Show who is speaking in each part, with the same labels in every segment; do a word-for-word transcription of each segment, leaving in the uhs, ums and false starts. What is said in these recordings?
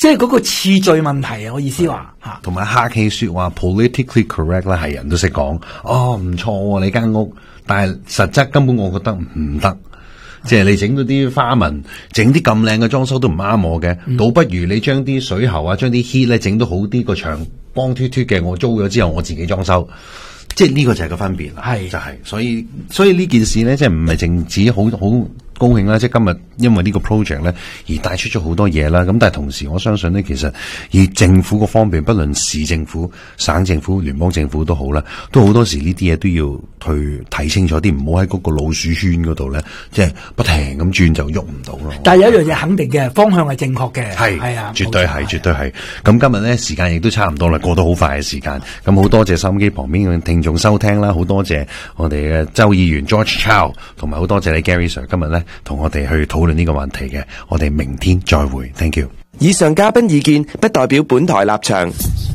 Speaker 1: 即係嗰個次序問題啊！我意思話嚇，
Speaker 2: 同埋客氣説話 politically correct 啦，係人都識講。哦，唔錯喎，你間屋，但係實質根本我覺得唔得。即係你整嗰啲花紋，整啲咁靚嘅裝修都唔啱我嘅，嗯、倒不如你將啲水喉啊，將啲 heat 咧整到好啲，個牆光脫脫嘅，我租咗之後我自己裝修。即係呢個就係個分別啦，係就係、是，所以所以呢件事咧，即係唔係淨止好好高興啦，即係今日因為呢個 project 咧而帶出咗好多嘢啦。咁但係同時我相信咧，其實以政府個方面，不論市政府、省政府、聯邦政府都好啦，都好多時呢啲嘢都要去睇清楚啲，唔好喺嗰個老鼠圈嗰度咧，即係不停咁轉就喐唔到咯。
Speaker 1: 但係有一樣嘢肯定嘅，方向係正確嘅，係係啊，
Speaker 2: 絕對係，絕對係。咁今日咧時間亦都差唔多啦，過得好快嘅時間。咁好多謝收音機旁邊嘅聽眾收聽啦，好多謝我哋嘅州議員 George Chow， 同埋好多謝你 Gary Sir 今日咧同我哋去討論呢個話題嘅。我哋明天再會 ，Thank you。
Speaker 3: 以上嘉賓意見不代表本台立場。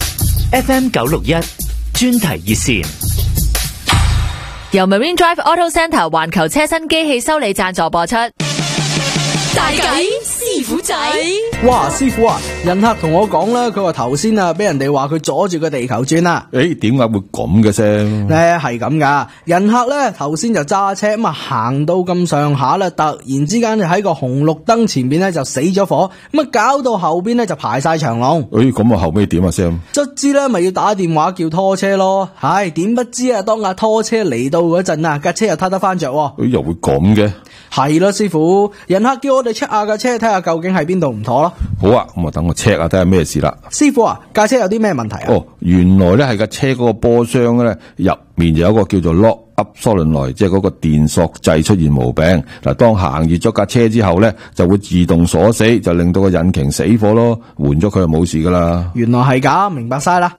Speaker 4: F M 九六一專題熱線，
Speaker 5: 由 Marine Drive Auto Centre 環球車身機器修理贊助播出。
Speaker 6: 大計師傅仔，
Speaker 7: 哇！師傅啊，人客同我講啦，佢話頭先啊，俾人哋話佢阻住個地球轉啦。
Speaker 8: 誒，點解會咁嘅聲？
Speaker 7: 咧係咁噶，人客咧頭先就揸車咁啊，行到咁上下啦，突然之間就喺個紅綠燈前邊咧就死咗火，咁啊搞到後邊咧就排晒長龍。
Speaker 8: 誒，咁啊後尾點啊 Sam？
Speaker 7: 卒之咧咪要打電話叫拖車咯，唉，點不知啊，當架拖車嚟到嗰陣啊，架車又撻得翻着。
Speaker 8: 誒，又會咁嘅？
Speaker 7: 係咯，師傅，人客叫我哋 check 下架車，睇下究竟係邊度唔妥咯。
Speaker 8: 好啊，咁啊等我 check 下睇下咩事啦。
Speaker 7: 師傅啊，架車有啲咩問題啊？
Speaker 8: 哦，原來咧係架車嗰個波箱咧入面有一個叫做 lock up solenoid， 即係嗰個電索掣出現毛病。嗱，當行熱咗架車之後咧，就會自動鎖死，就令到個引擎死火咯。換咗佢就冇事噶啦。
Speaker 7: 原來係咁，明白晒啦。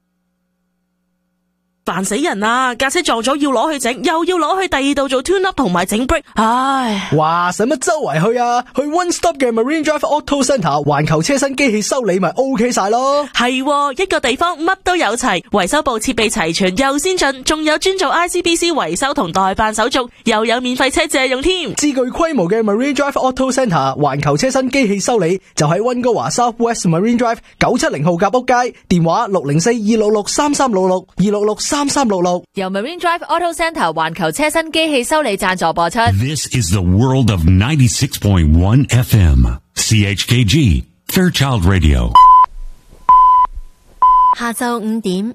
Speaker 6: 煩死人啊！架車撞咗要攞去整，又要攞去第二度做 tune up 同埋整 brake， 唉！
Speaker 7: 哇，使乜周圍去啊？去 One Stop 嘅 Marine Drive Auto Centre 環球車身機器修理咪 OK 晒咯。
Speaker 6: 係、哦，一個地方乜都有齊，維修部設備齊全又先進，仲有專做 I C B C 維修同代辦手續，又有免費車借用添。
Speaker 7: 至具規模嘅 Marine Drive Auto Centre 環球車身機器修理就喺溫哥華 South West Marine Drive 九七零號夾屋街，電話六零四二六六三三六六二六六三三六六。
Speaker 5: 由 Marine Drive Auto Centre 環球車身機器修理贊助播出。
Speaker 9: This is the world of ninety-six point one F M C H K G Fairchild Radio。
Speaker 10: 下晝五點，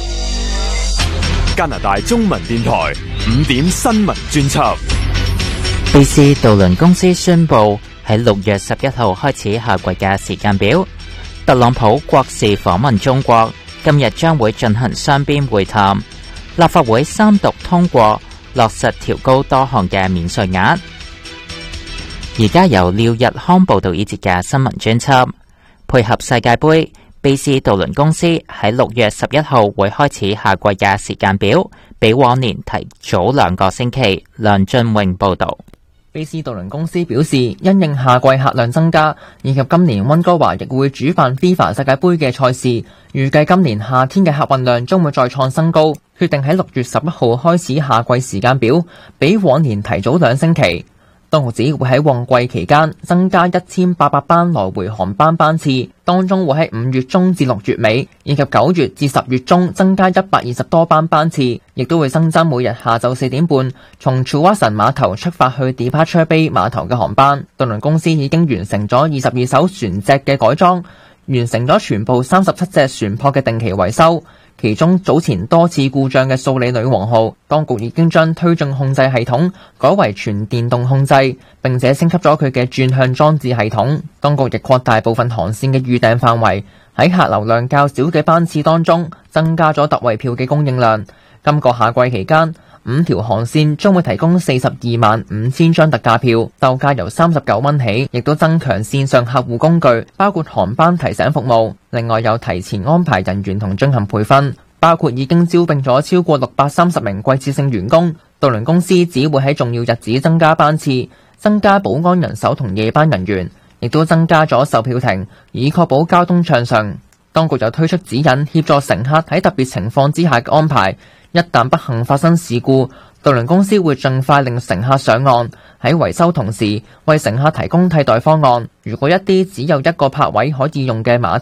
Speaker 11: 加拿大中文電台五點新聞專輯。
Speaker 12: 貝斯渡輪公司宣布喺六月十一號開始下季嘅時間表。特朗普國事訪問中國，今日將會進行雙邊會談。立法會三讀通過落實調高多項嘅免稅額。而家由廖日康報道呢節嘅新聞專輯。配合世界盃，貝斯渡輪公司喺六月十一號會開始下季嘅時間表，比往年提早兩個星期。梁俊榮報道。
Speaker 13: 貝斯渡輪公司表示，因應夏季客量增加，以及今年溫哥華亦會主辦 FIFA 世界盃嘅賽事，預計今年夏天嘅客運量將會再創新高，決定喺六月十一號開始夏季時間表，比往年提早兩星期。當局指會喺旺季期間增加一千八百班來回航班班次，當中會喺五月中至六月尾，以及九月至十月中增加一百二十多班班次，亦都會新增每日下晝四點半從 Tsawwassen 碼頭出發去 Departure Bay 碼頭嘅航班。渡輪公司已經完成咗二十二艘船隻嘅改裝，完成咗全部三十七隻船舶嘅定期維修。其中早前多次故障嘅素里女王號，當局已經將推進控制系統改為全電動控制，並且升級咗佢嘅轉向裝置系統。當局亦擴大部分航線嘅預訂範圍，喺客流量較少嘅班次當中增加咗特惠票嘅供應量。今個夏季期間，五條航線將會提供四十二萬五千張特價票，售價由三十九蚊起，亦都增強線上客戶工具，包括航班提醒服務。另外有提前安排人員同進行培訓，包括已經招聘咗超過六百三十名季節性員工。渡輪公司只會喺重要日子增加班次，增加保安人手同夜班人員，亦都增加咗售票亭，以確保交通暢順。當局又推出指引，協助乘客喺特別情況之下嘅安排。一旦不幸發生事故，渡輪公司會盡快令乘客上岸，喺維修同時為乘客提供替代方案。如果一啲只有一個泊位可以用嘅碼